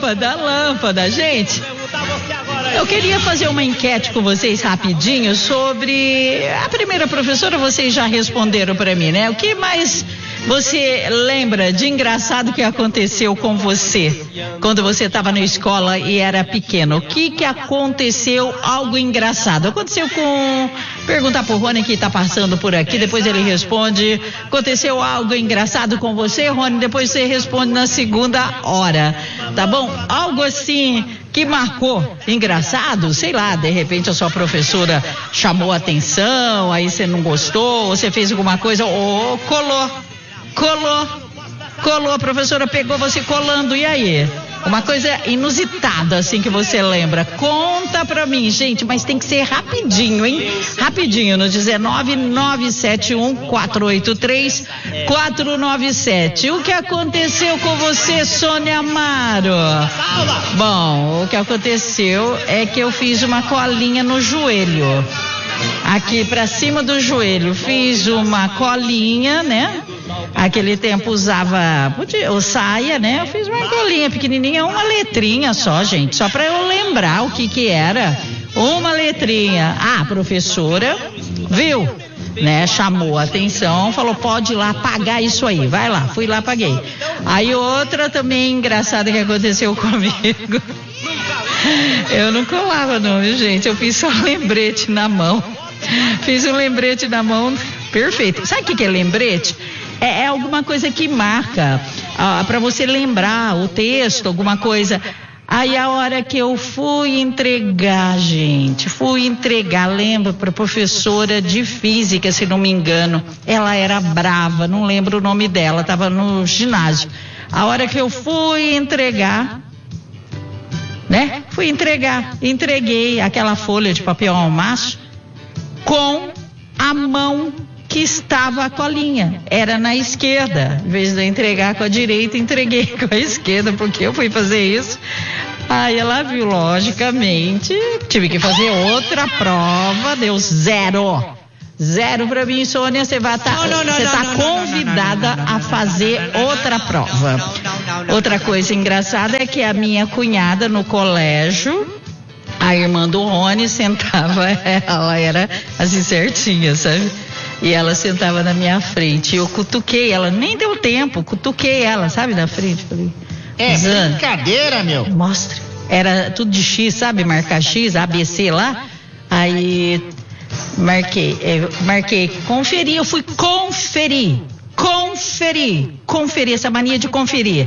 lâmpada. Gente, eu queria fazer uma enquete com vocês rapidinho sobre a primeira professora. Vocês já responderam para mim, né? O que mais você lembra de engraçado que aconteceu com você quando você estava na escola e era pequeno? O que aconteceu? Algo engraçado. Aconteceu com... Perguntar pro Rony que tá passando por aqui, depois ele responde. Aconteceu algo engraçado com você, Rony? Depois você responde na segunda hora, tá bom? Algo assim que marcou, engraçado, sei lá, de repente a sua professora chamou a atenção, aí você não gostou, você fez alguma coisa, ou colou, a professora pegou você colando, e aí? Uma coisa inusitada, assim, que você lembra. Conta pra mim, gente, mas tem que ser rapidinho, hein? Rapidinho, no 19971-483-497. O que aconteceu com você, Sônia Amaro? Bom, o que aconteceu é que eu fiz uma colinha no joelho. Aqui pra cima do joelho, fiz uma colinha, né? Aquele tempo usava saia, né? Eu fiz uma colinha pequenininha, uma letrinha só, gente, só pra eu lembrar o que era. Uma letrinha. A professora viu, né? Chamou a atenção, falou, pode ir lá apagar isso aí, vai lá. Fui lá, apaguei. Aí outra também engraçada que aconteceu comigo. Eu não colava não, viu, gente? Eu fiz só um lembrete na mão. Fiz um lembrete na mão, perfeito. Sabe o que é lembrete? É alguma coisa que marca, para você lembrar o texto, alguma coisa. Aí a hora que eu fui entregar, gente, lembro, para professora de física, se não me engano. Ela era brava, não lembro o nome dela, estava no ginásio. A hora que eu fui entregar, né? Entreguei aquela folha de papel almaço com a mão que estava a colinha. Era na esquerda. Em vez de eu entregar com a direita, entreguei com a esquerda, porque eu fui fazer isso. Aí ela viu, logicamente, tive que fazer outra prova, deu 0. 0 pra mim, Sônia, você vai estar convidada a fazer outra prova. Outra coisa engraçada é que a minha cunhada no colégio, a irmã do Rony, sentava, ela era assim certinha, sabe? E ela sentava na minha frente, eu cutuquei ela, nem deu tempo, cutuquei ela, sabe, na frente, falei... Brincadeira, meu! Mostra, era tudo de X, sabe, marcar X, ABC lá, aí... Marquei, conferi, eu fui conferir, essa mania de conferir,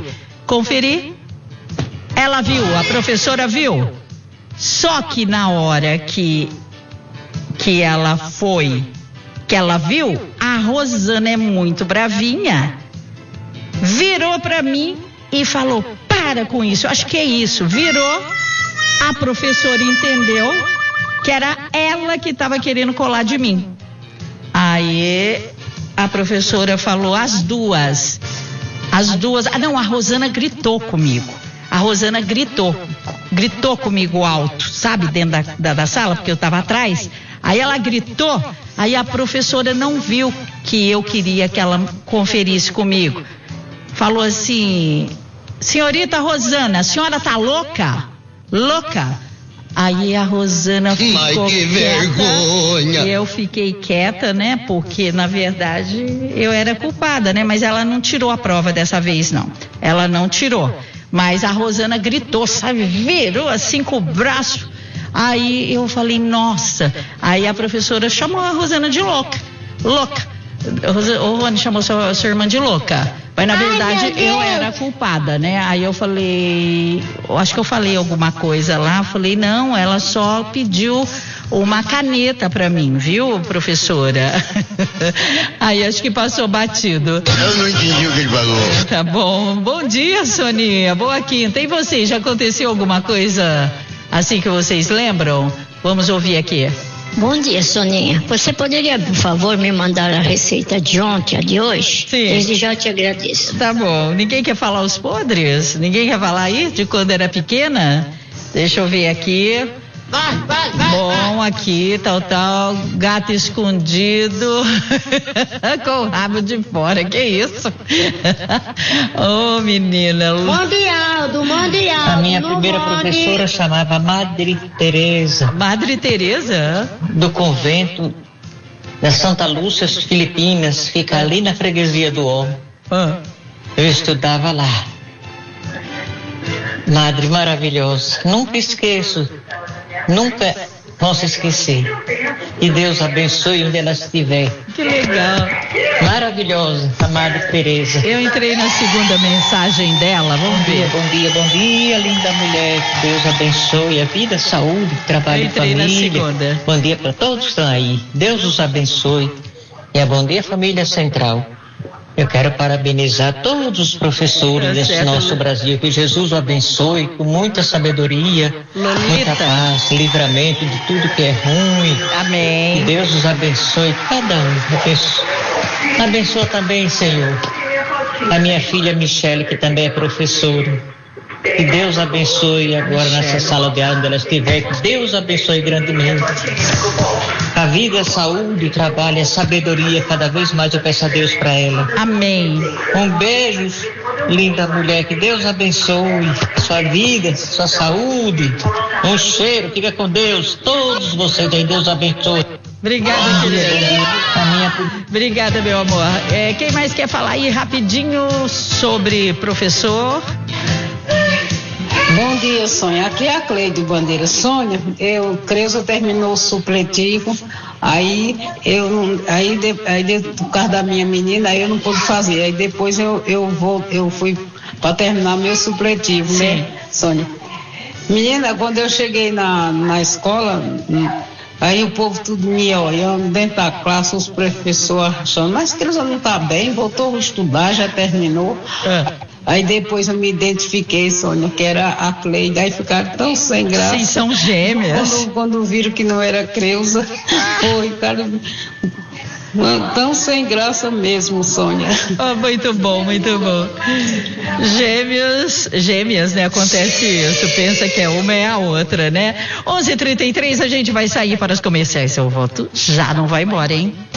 ela viu, a professora viu, só que na hora que ela foi, que ela viu, a Rosana é muito bravinha, virou pra mim e falou, para com isso, acho que é isso, virou, a professora entendeu que era ela que estava querendo colar de mim. Aí a professora falou, as duas. A Rosana gritou comigo. A Rosana gritou comigo alto, sabe, dentro da sala, porque eu estava atrás. Aí ela gritou, aí a professora não viu que eu queria que ela conferisse comigo. Falou assim, senhorita Rosana, a senhora tá louca? Aí a Rosana ficou que quieta, vergonha. eu fiquei quieta, né, porque na verdade eu era culpada, né, mas ela não tirou a prova dessa vez, não, ela não tirou, mas a Rosana gritou, sabe, virou assim com o braço, aí eu falei, nossa, aí a professora chamou a Rosana de louca, o Rony chamou sua irmã de louca, mas na verdade eu era culpada, né? Aí eu falei, acho que eu falei alguma coisa lá, falei, não, ela só pediu uma caneta pra mim, viu, professora? Aí acho que passou batido. Eu não entendi o que ele falou. Tá bom dia, Soninha, boa quinta. E vocês, já aconteceu alguma coisa assim que vocês lembram? Vamos ouvir aqui. Bom dia, Soninha. Você poderia, por favor, me mandar a receita de ontem, a de hoje? Sim. Desde já te agradeço. Tá bom. Ninguém quer falar os podres? Ninguém quer falar aí de quando era pequena? Deixa eu ver aqui. Vai. Bom, aqui, tal, gato escondido, com o rabo de fora, que isso? Ô, menina. Mundialdo. A minha primeira professora chamava Madre Teresa. Madre Teresa? Do convento da Santa Lúcia, Filipinas, fica ali na freguesia do Homem. Eu estudava lá. Madre maravilhosa, nunca esqueço, nunca posso esquecer. E Deus abençoe onde ela estiver. Que legal. Maravilhosa, a Madre Teresa. Eu entrei na segunda mensagem dela, vamos ver. Bom dia, linda mulher. Que Deus abençoe a vida, saúde, trabalho e família. Na segunda. Bom dia para todos que estão aí. Deus os abençoe. E a Bom Dia Família Central. Eu quero parabenizar todos os professores desse nosso Brasil, que Jesus o abençoe com muita sabedoria, muita paz, livramento de tudo que é ruim. Amém. Que Deus os abençoe, cada um. Abençoa também, Senhor, a minha filha Michele, que também é professora. Que Deus abençoe agora nessa sala de aula onde ela estiver. Que Deus abençoe grandemente. A vida, a saúde, o trabalho, a sabedoria, cada vez mais eu peço a Deus para ela. Amém. Um beijo, linda mulher, que Deus abençoe sua vida, sua saúde. Um cheiro, fica com Deus, todos vocês aí, Deus abençoe. Obrigada, querida. Obrigada, meu amor. Quem mais quer falar aí rapidinho sobre professor? Bom dia, Sônia. Aqui é a Cleide Bandeira. Sônia, Creuza terminou o supletivo, por causa da minha menina, aí eu não pude fazer. Aí depois eu fui para terminar meu supletivo, sim, né, Sônia? Menina, quando eu cheguei na escola, aí o povo tudo me olhando dentro da classe, os professores achando, mas Creuza não está bem, voltou a estudar, já terminou. Aí depois eu me identifiquei, Sônia, que era a Cleide, aí ficaram tão sem graça. Sim, são gêmeas. Quando viram que não era Creuza, foi, cara, tão sem graça mesmo, Sônia. Muito bom. Gêmeas, né? Acontece isso, pensa que é uma é a outra, né? 11h33, a gente vai sair para os comerciais, eu volto já, não vai embora, hein?